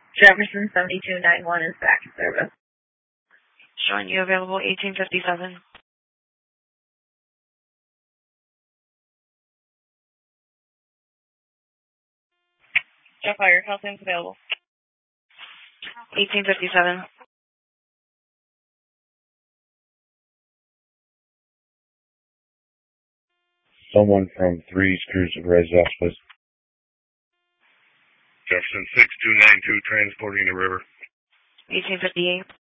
Jefferson 7291 is back in service. Showing you available 1857. Jeff Fire, call signs available. 1857. Someone from 3 Screws of Res Office. Jefferson 6292 transporting the river. 1858.